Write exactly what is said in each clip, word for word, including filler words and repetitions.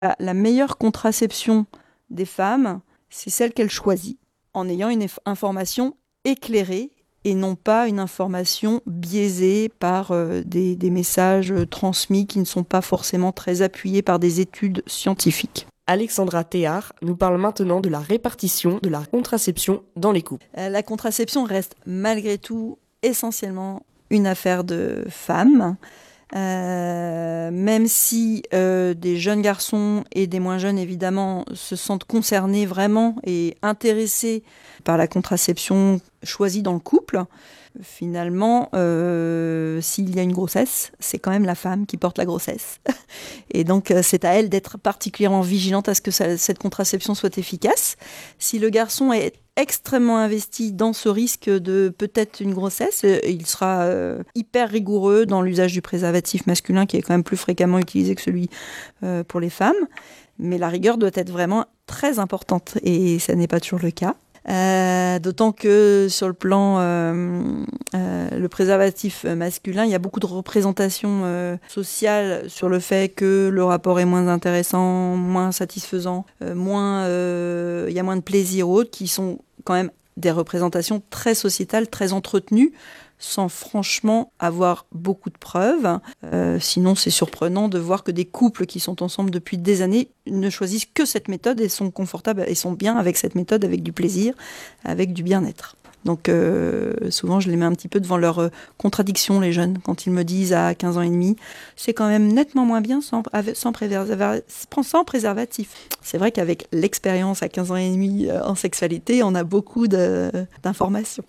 La, la meilleure contraception des femmes, c'est celle qu'elles choisissent, en ayant une eff- information éclairée et non pas une information biaisée par euh, des, des messages euh, transmis qui ne sont pas forcément très appuyés par des études scientifiques. Alexandra Théard nous parle maintenant de la répartition de la contraception dans les couples. Euh, la contraception reste malgré tout essentiellement une affaire de femmes. Euh, même si euh, des jeunes garçons et des moins jeunes, évidemment, se sentent concernés vraiment et intéressés par la contraception choisie dans le couple, finalement, euh, s'il y a une grossesse, c'est quand même la femme qui porte la grossesse. Et donc, c'est à elle d'être particulièrement vigilante à ce que ça, cette contraception soit efficace. Si le garçon est extrêmement investi dans ce risque de peut-être une grossesse, il sera euh, hyper rigoureux dans l'usage du préservatif masculin qui est quand même plus fréquemment utilisé que celui euh, pour les femmes. Mais la rigueur doit être vraiment très importante et ça n'est pas toujours le cas. Euh, d'autant que sur le plan euh, euh, le préservatif masculin, il y a beaucoup de représentations euh, sociales sur le fait que le rapport est moins intéressant, moins satisfaisant, euh, moins, euh, il y a moins de plaisir ou autres, qui sont quand même des représentations très sociétales, très entretenues, sans franchement avoir beaucoup de preuves. Euh, sinon, c'est surprenant de voir que des couples qui sont ensemble depuis des années ne choisissent que cette méthode et sont confortables et sont bien avec cette méthode, avec du plaisir, avec du bien-être. Donc euh, souvent, je les mets un petit peu devant leurs euh, contradictions, les jeunes, quand ils me disent à quinze ans et demi, c'est quand même nettement moins bien sans, avec, sans, préserva- sans préservatif. C'est vrai qu'avec l'expérience à quinze ans et demi euh, en sexualité, on a beaucoup de, d'informations.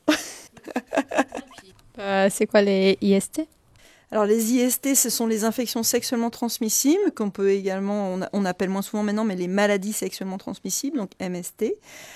Euh, c'est quoi les I S T ? Alors les I S T, ce sont les infections sexuellement transmissibles, qu'on peut également, on, a, on appelle moins souvent maintenant, mais les maladies sexuellement transmissibles, donc M S T.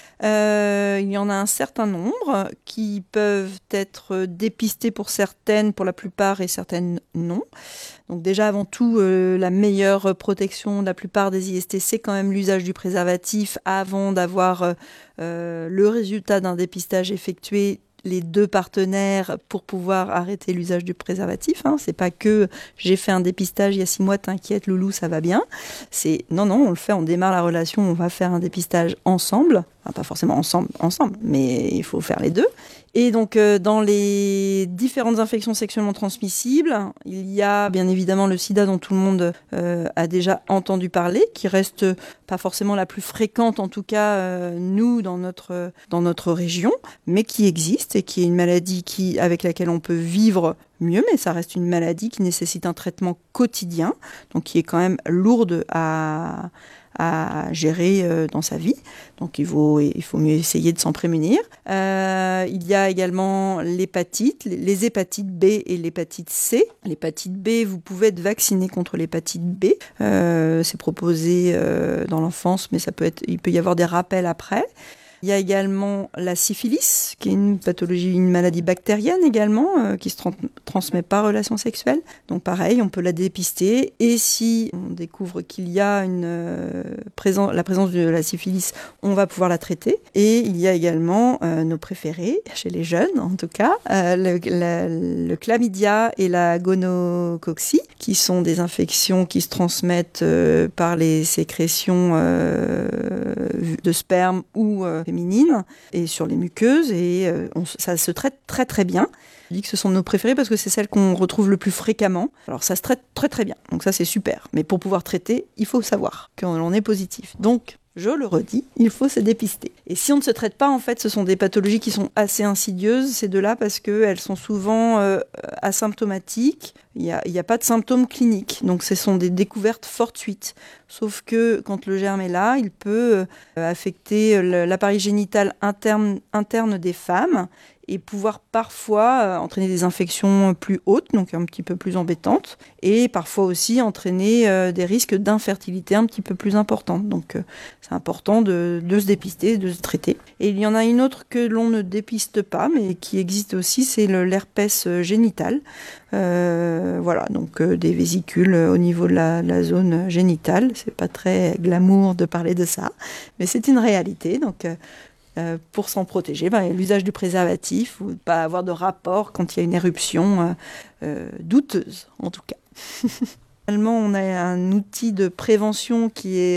Euh, il y en a un certain nombre qui peuvent être dépistées pour certaines, pour la plupart, et certaines non. Donc déjà, avant tout, euh, la meilleure protection de la plupart des I S T, c'est quand même l'usage du préservatif avant d'avoir euh, le résultat d'un dépistage effectué, les deux partenaires pour pouvoir arrêter l'usage du préservatif. Hein. C'est pas que j'ai fait un dépistage il y a six mois, t'inquiète loulou, ça va bien. C'est non, non, on le fait, on démarre la relation, on va faire un dépistage ensemble. Enfin, pas forcément ensemble, ensemble, mais il faut faire les deux. Et donc, euh, dans les différentes infections sexuellement transmissibles, il y a bien évidemment le sida dont tout le monde euh, a déjà entendu parler, qui reste pas forcément la plus fréquente, en tout cas, euh, nous, dans notre, dans notre région, mais qui existe et qui est une maladie qui, avec laquelle on peut vivre mieux, mais ça reste une maladie qui nécessite un traitement quotidien, donc qui est quand même lourde à... à gérer euh, dans sa vie. Donc il faut, il faut mieux essayer de s'en prémunir. Euh, il y a également l'hépatite, les hépatites B et l'hépatite C. L'hépatite B, vous pouvez être vacciné contre l'hépatite B. Euh, c'est proposé euh, dans l'enfance, mais ça peut être, il peut y avoir des rappels après. Il y a également la syphilis, qui est une pathologie, une maladie bactérienne également, euh, qui se tra- transmet par relation sexuelle. Donc pareil, on peut la dépister. Et si on découvre qu'il y a une, euh, présent, la présence de la syphilis, on va pouvoir la traiter. Et il y a également euh, nos préférés, chez les jeunes en tout cas, euh, le, la, le chlamydia et la gonococcie, qui sont des infections qui se transmettent euh, par les sécrétions euh, de sperme ou euh, féminines et sur les muqueuses et euh, on, ça se traite très très bien. Je dis que ce sont nos préférées parce que c'est celles qu'on retrouve le plus fréquemment. Alors ça se traite très très bien, donc ça c'est super. Mais pour pouvoir traiter, il faut savoir qu'on est positif. Donc je le redis, il faut se dépister. Et si on ne se traite pas, en fait, ce sont des pathologies qui sont assez insidieuses, ces deux-là, parce qu'elles sont souvent euh, asymptomatiques. Il n'y a, il y a pas de symptômes cliniques. Donc, ce sont des découvertes fortuites. Sauf que quand le germe est là, il peut euh, affecter l'appareil génital interne, interne des femmes et pouvoir parfois euh, entraîner des infections plus hautes, donc un petit peu plus embêtantes, et parfois aussi entraîner euh, des risques d'infertilité un petit peu plus importants. Donc euh, c'est important de, de se dépister, de se traiter. Et il y en a une autre que l'on ne dépiste pas, mais qui existe aussi, c'est le, l'herpès génital. Euh, voilà, donc euh, des vésicules au niveau de la, de la zone génitale. C'est pas très glamour de parler de ça, mais c'est une réalité. Donc euh, Euh, pour s'en protéger, ben, l'usage du préservatif ou pas avoir de rapport quand il y a une éruption euh, euh, douteuse, en tout cas. On a un outil de prévention qui est